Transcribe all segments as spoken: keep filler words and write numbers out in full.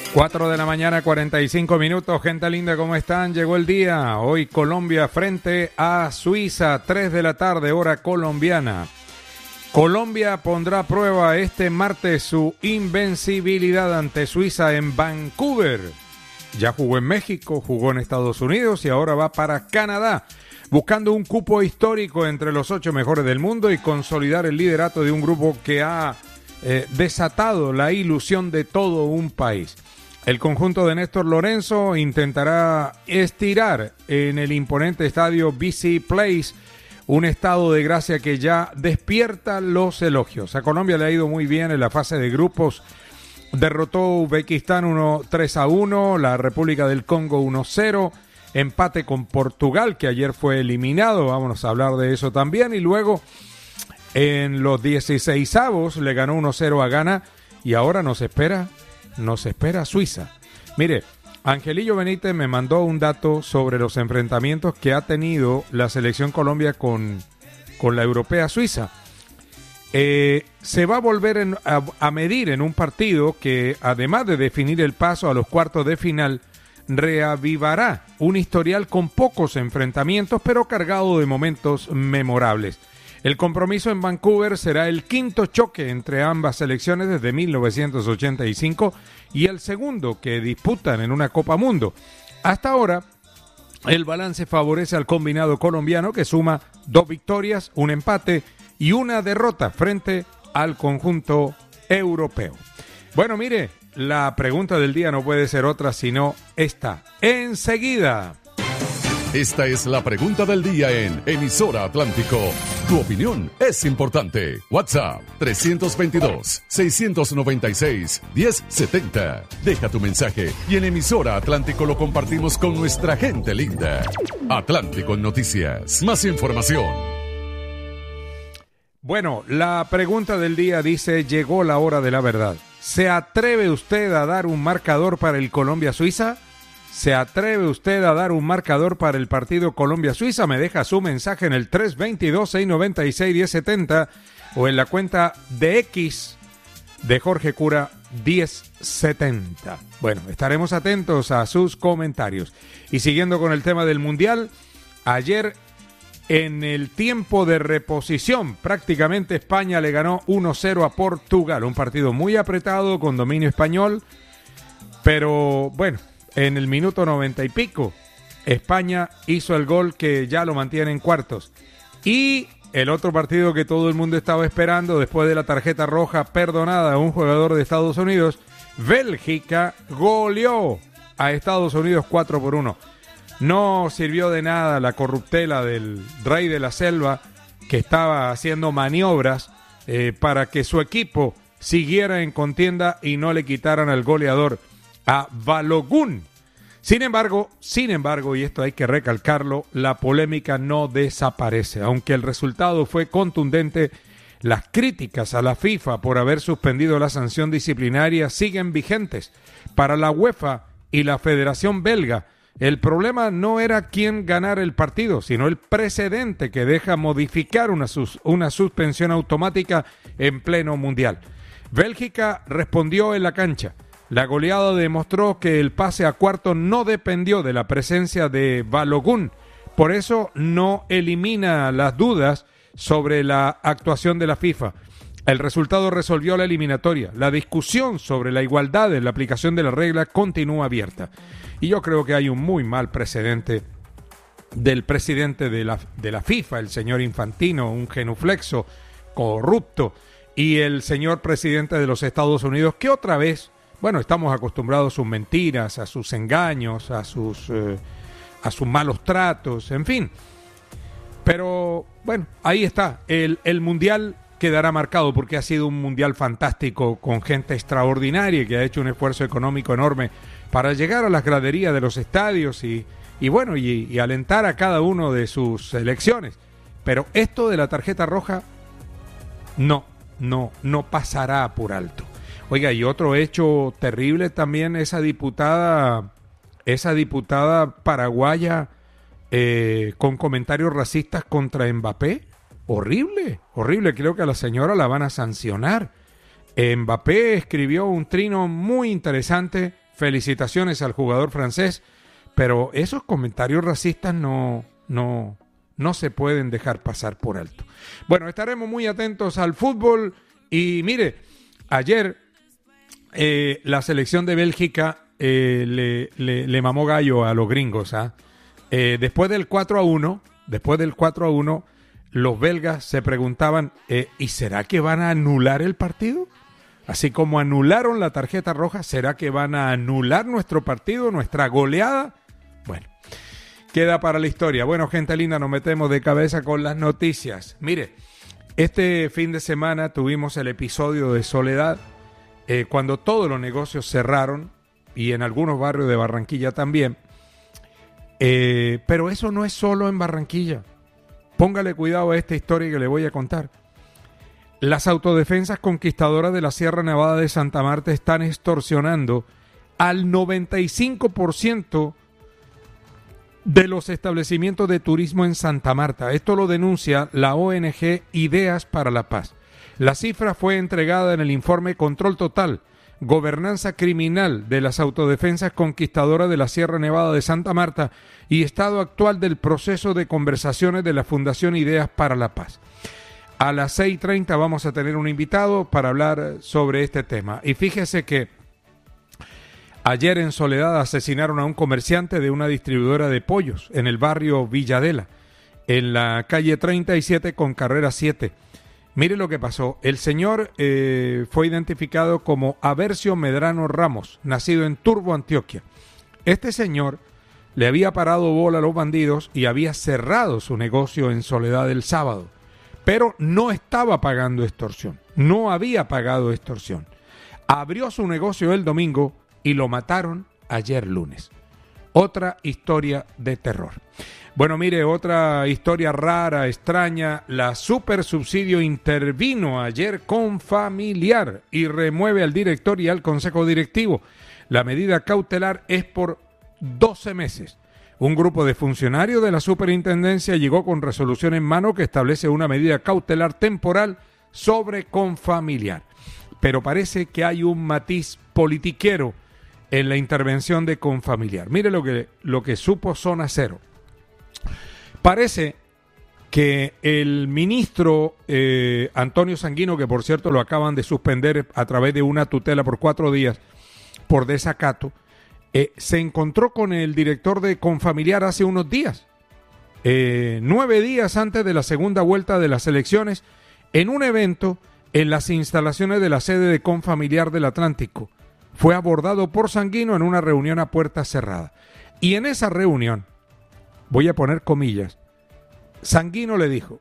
cuatro de la mañana, cuarenta y cinco minutos. Gente linda, ¿cómo están? Llegó el día. Hoy Colombia frente a Suiza, tres de la tarde, hora colombiana. Colombia pondrá a prueba este martes su invencibilidad ante Suiza en Vancouver. Ya jugó en México, jugó en Estados Unidos y ahora va para Canadá, buscando un cupo histórico entre los ocho mejores del mundo y consolidar el liderato de un grupo que ha eh, desatado la ilusión de todo un país. El conjunto de Néstor Lorenzo intentará estirar en el imponente estadio B C Place un estado de gracia que ya despierta los elogios. A Colombia le ha ido muy bien en la fase de grupos. Derrotó a Uzbekistán uno tres a uno, la República del Congo uno cero, empate con Portugal, que ayer fue eliminado, vamos a hablar de eso también, y luego en los dieciseisavos le ganó uno cero a Ghana, y ahora nos espera, nos espera Suiza. Mire, Angelillo Benítez me mandó un dato sobre los enfrentamientos que ha tenido la selección Colombia con, con la europea Suiza. Eh, se va a volver en, a, a medir en un partido que, además de definir el paso a los cuartos de final, reavivará un historial con pocos enfrentamientos, pero cargado de momentos memorables. El compromiso en Vancouver será el quinto choque entre ambas selecciones desde mil novecientos ochenta y cinco y el segundo que disputan en una Copa Mundo. Hasta ahora, el balance favorece al combinado colombiano, que suma dos victorias, un empate y una derrota frente al conjunto europeo. Bueno, mire, la pregunta del día no puede ser otra sino esta. Enseguida. Esta es la pregunta del día en Emisora Atlántico. Tu opinión es importante. WhatsApp tres veintidós, seiscientos noventa y seis, diez setenta. Deja tu mensaje y en Emisora Atlántico lo compartimos con nuestra gente linda. Atlántico en Noticias. Más información. Bueno, la pregunta del día dice: llegó la hora de la verdad. ¿Se atreve usted a dar un marcador para el Colombia-Suiza? ¿Se atreve usted a dar un marcador para el partido Colombia-Suiza? Me deja su mensaje en el tres veintidós, seiscientos noventa y seis, diez setenta o en la cuenta de X de Jorge Cura diez setenta. Bueno, estaremos atentos a sus comentarios. Y siguiendo con el tema del Mundial, ayer en el tiempo de reposición, prácticamente España le ganó uno cero a Portugal. Un partido muy apretado con dominio español, pero bueno, en el minuto noventa y pico, España hizo el gol que ya lo mantiene en cuartos. Y el otro partido que todo el mundo estaba esperando, después de la tarjeta roja perdonada a un jugador de Estados Unidos, Bélgica goleó a Estados Unidos cuatro por uno. No sirvió de nada la corruptela del rey de la selva, que estaba haciendo maniobras eh, para que su equipo siguiera en contienda y no le quitaran al goleador, a Balogun. Sin embargo, sin embargo, y esto hay que recalcarlo, la polémica no desaparece. Aunque el resultado fue contundente, las críticas a la FIFA por haber suspendido la sanción disciplinaria siguen vigentes. Para la UEFA y la Federación Belga, el problema no era quién ganara el partido, sino el precedente que deja modificar una, sus, una suspensión automática en pleno mundial. Bélgica respondió en la cancha. La goleada demostró que el pase a cuarto no dependió de la presencia de Balogun. Por eso no elimina las dudas sobre la actuación de la FIFA. El resultado resolvió la eliminatoria. La discusión sobre la igualdad en la aplicación de la regla continúa abierta. Y yo creo que hay un muy mal precedente del presidente de la, de la FIFA, el señor Infantino, un genuflexo corrupto, y el señor presidente de los Estados Unidos, que otra vez, bueno, estamos acostumbrados a sus mentiras, a sus engaños, a sus, eh, a sus malos tratos, en fin. Pero, bueno, ahí está. El, el Mundial quedará marcado porque ha sido un Mundial fantástico, con gente extraordinaria que ha hecho un esfuerzo económico enorme para llegar a las graderías de los estadios y, y bueno, y, y alentar a cada uno de sus selecciones. Pero esto de la tarjeta roja, no, no, no pasará por alto. Oiga, y otro hecho terrible también, esa diputada, esa diputada paraguaya eh, con comentarios racistas contra Mbappé. Horrible, horrible. Creo que a la señora la van a sancionar. Mbappé escribió un trino muy interesante felicitaciones al jugador francés, pero esos comentarios racistas no, no, no se pueden dejar pasar por alto. Bueno, estaremos muy atentos al fútbol y mire, ayer eh, la selección de Bélgica eh, le, le, le mamó gallo a los gringos, ¿ah? Eh, después del cuatro a uno, después del cuatro a uno, los belgas se preguntaban, eh, ¿y será que van a anular el partido? Así como anularon la tarjeta roja, ¿será que van a anular nuestro partido, nuestra goleada? Bueno, queda para la historia. Bueno, gente linda, nos metemos de cabeza con las noticias. Mire, este fin de semana tuvimos el episodio de Soledad, eh, cuando todos los negocios cerraron, y en algunos barrios de Barranquilla también. Eh, pero eso no es solo en Barranquilla. Póngale cuidado a esta historia que le voy a contar. Las autodefensas conquistadoras de la Sierra Nevada de Santa Marta están extorsionando al noventa y cinco por ciento de los establecimientos de turismo en Santa Marta. Esto lo denuncia la O N G Ideas para la Paz. La cifra fue entregada en el informe Control Total, Gobernanza Criminal de las Autodefensas Conquistadoras de la Sierra Nevada de Santa Marta y estado actual del proceso de conversaciones de la Fundación Ideas para la Paz. A las seis y treinta vamos a tener un invitado para hablar sobre este tema. Y fíjese que ayer en Soledad asesinaron a un comerciante de una distribuidora de pollos en el barrio Villadela, en la calle treinta y siete con carrera siete. Mire lo que pasó. El señor eh, fue identificado como Aversio Medrano Ramos, nacido en Turbo, Antioquia. Este señor le había parado bola a los bandidos y había cerrado su negocio en Soledad el sábado, pero no estaba pagando extorsión, no había pagado extorsión. Abrió su negocio el domingo y lo mataron ayer lunes. Otra historia de terror. Bueno, mire, otra historia rara, extraña. La Supersubsidio intervino ayer con Familiar y remueve al director y al consejo directivo. La medida cautelar es por doce meses. Un grupo de funcionarios de la superintendencia llegó con resolución en mano que establece una medida cautelar temporal sobre Confamiliar. Pero parece que hay un matiz politiquero en la intervención de Confamiliar. Mire lo que, lo que supo Zona Cero. Parece que el ministro eh, Antonio Sanguino, que por cierto lo acaban de suspender a través de una tutela por cuatro días por desacato, eh, se encontró con el director de Confamiliar hace unos días, eh, nueve días antes de la segunda vuelta de las elecciones, en un evento en las instalaciones de la sede de Confamiliar del Atlántico. Fue abordado por Sanguino en una reunión a puerta cerrada. Y en esa reunión, voy a poner comillas, Sanguino le dijo,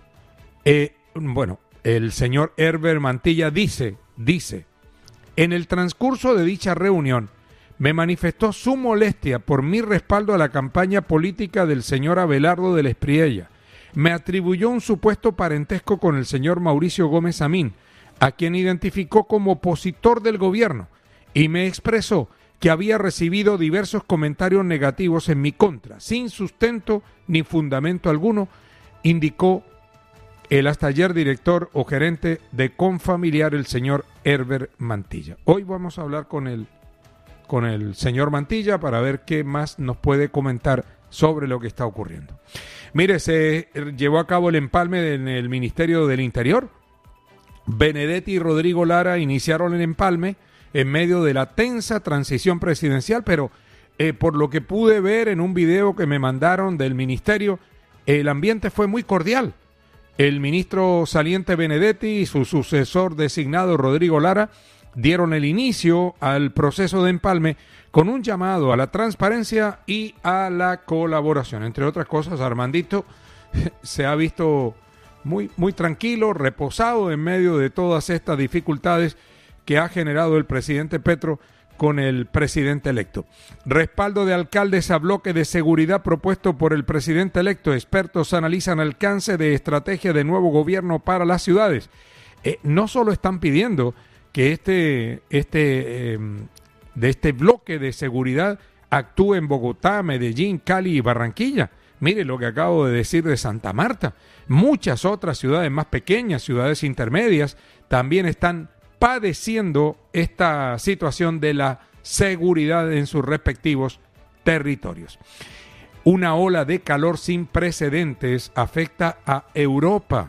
eh, bueno, el señor Herbert Mantilla dice, dice, en el transcurso de dicha reunión me manifestó su molestia por mi respaldo a la campaña política del señor Abelardo de la Espriella. Me atribuyó un supuesto parentesco con el señor Mauricio Gómez Amín, a quien identificó como opositor del gobierno, y me expresó que había recibido diversos comentarios negativos en mi contra, sin sustento ni fundamento alguno, indicó el hasta ayer director o gerente de Confamiliar, el señor Herbert Mantilla. Hoy vamos a hablar con el, con el señor Mantilla para ver qué más nos puede comentar sobre lo que está ocurriendo. Mire, se llevó a cabo el empalme en el Ministerio del Interior. Benedetti y Rodrigo Lara iniciaron el empalme en medio de la tensa transición presidencial, pero eh, por lo que pude ver en un video que me mandaron del ministerio, el ambiente fue muy cordial. El ministro saliente Benedetti y su sucesor designado Rodrigo Lara dieron el inicio al proceso de empalme con un llamado a la transparencia y a la colaboración. Entre otras cosas, Armandito se ha visto muy, muy tranquilo, reposado en medio de todas estas dificultades que ha generado el presidente Petro con el presidente electo. Respaldo de alcaldes a bloque de seguridad propuesto por el presidente electo. Expertos analizan alcance de estrategia de nuevo gobierno para las ciudades. Eh, no solo están pidiendo que este, este, eh, de este bloque de seguridad actúe en Bogotá, Medellín, Cali y Barranquilla. Mire lo que acabo de decir de Santa Marta. Muchas otras ciudades más pequeñas, ciudades intermedias, también están padeciendo esta situación de la seguridad en sus respectivos territorios. Una ola de calor sin precedentes afecta a Europa.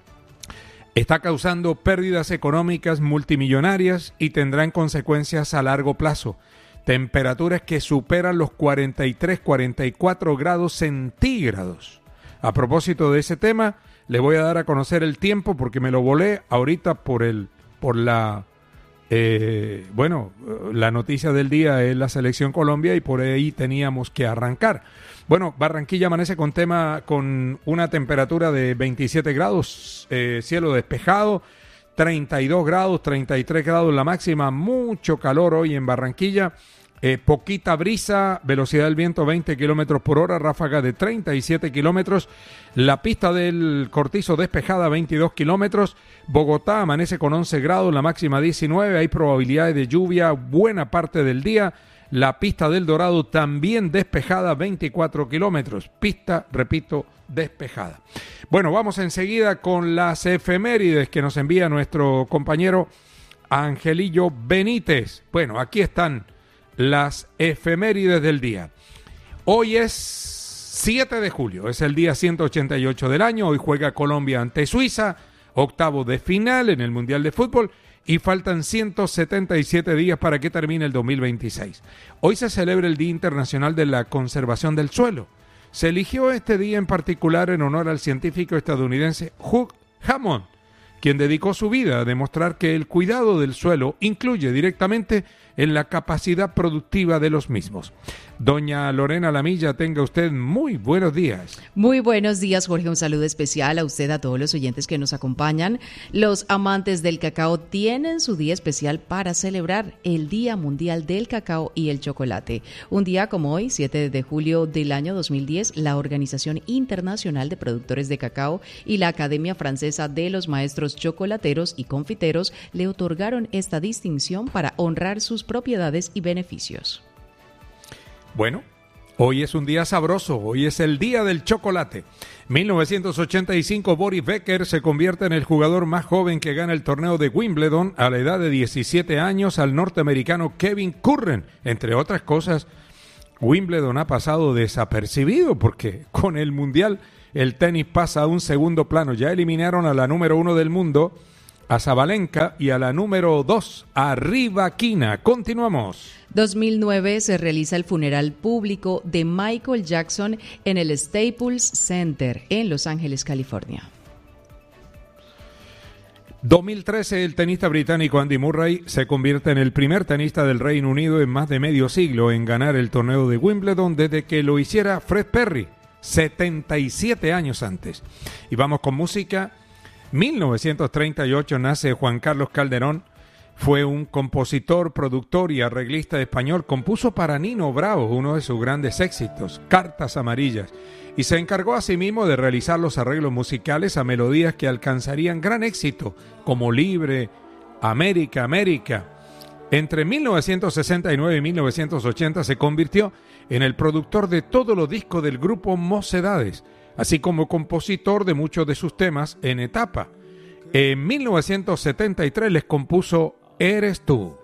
Está causando pérdidas económicas multimillonarias y tendrán consecuencias a largo plazo. Temperaturas que superan los cuarenta y tres, cuarenta y cuatro grados centígrados. A propósito de ese tema, le voy a dar a conocer el tiempo porque me lo volé ahorita por el, por la, eh, bueno, la noticia del día es la Selección Colombia y por ahí teníamos que arrancar. Bueno, Barranquilla amanece con tema, con una temperatura de veintisiete grados, eh, cielo despejado, treinta y dos grados, treinta y tres grados la máxima, mucho calor hoy en Barranquilla, eh, poquita brisa, velocidad del viento veinte kilómetros por hora, ráfaga de treinta y siete kilómetros, la pista del Cortizo despejada veintidós kilómetros, Bogotá amanece con once grados, la máxima diecinueve, hay probabilidades de lluvia buena parte del día, la pista del Dorado también despejada veinticuatro kilómetros, pista, repito, despejada. Bueno, vamos enseguida con las efemérides que nos envía nuestro compañero Angelillo Benítez. Bueno, aquí están las efemérides del día. Hoy es siete de julio, es el día ciento ochenta y ocho del año. Hoy juega Colombia ante Suiza, octavo de final en el Mundial de Fútbol, y faltan ciento setenta y siete días para que termine el dos mil veintiséis. Hoy se celebra el Día Internacional de la Conservación del Suelo. Se eligió este día en particular en honor al científico estadounidense Hugh Hammond, quien dedicó su vida a demostrar que el cuidado del suelo incluye directamente en la capacidad productiva de los mismos. Doña Lorena Lamilla, tenga usted muy buenos días. Muy buenos días, Jorge. Un saludo especial a usted, a todos los oyentes que nos acompañan. Los amantes del cacao tienen su día especial para celebrar el Día Mundial del Cacao y el Chocolate. Un día como hoy, siete de julio del año dos mil diez, la Organización Internacional de Productores de Cacao y la Academia Francesa de los Maestros Chocolateros y Confiteros le otorgaron esta distinción para honrar sus propiedades y beneficios. Bueno, hoy es un día sabroso, hoy es el día del chocolate. mil novecientos ochenta y cinco, Boris Becker se convierte en el jugador más joven que gana el torneo de Wimbledon a la edad de diecisiete años al norteamericano Kevin Curran. Entre otras cosas, Wimbledon ha pasado desapercibido porque con el Mundial el tenis pasa a un segundo plano. Ya eliminaron a la número uno del mundo, a Sabalenka, y a la número dos, a Rybakina. Continuamos. dos mil nueve se realiza el funeral público de Michael Jackson en el Staples Center en Los Ángeles, California. dos mil trece, el tenista británico Andy Murray se convierte en el primer tenista del Reino Unido en más de medio siglo en ganar el torneo de Wimbledon desde que lo hiciera Fred Perry, setenta y siete años antes. Y vamos con música. mil novecientos treinta y ocho nace Juan Carlos Calderón. Fue un compositor, productor y arreglista español. Compuso para Nino Bravo uno de sus grandes éxitos, Cartas Amarillas, y se encargó asimismo de realizar los arreglos musicales a melodías que alcanzarían gran éxito, como Libre, América, América. Entre mil novecientos sesenta y nueve y mil novecientos ochenta se convirtió en el productor de todos los discos del grupo Mocedades, así como compositor de muchos de sus temas en etapa. En mil novecientos setenta y tres les compuso Eres Tú.